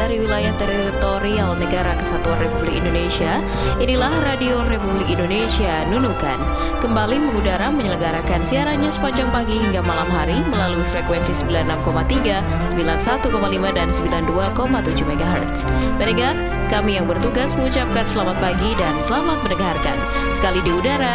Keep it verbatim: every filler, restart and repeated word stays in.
dari wilayah teritorial Negara Kesatuan Republik Indonesia. Inilah Radio Republik Indonesia Nunukan, kembali mengudara menyelenggarakan siarannya sepanjang pagi hingga malam hari melalui frekuensi sembilan puluh enam koma tiga, sembilan puluh satu koma lima, dan sembilan puluh dua koma tujuh megahertz. Pendengar, kami yang bertugas mengucapkan selamat pagi dan selamat mendengarkan. Sekali di udara,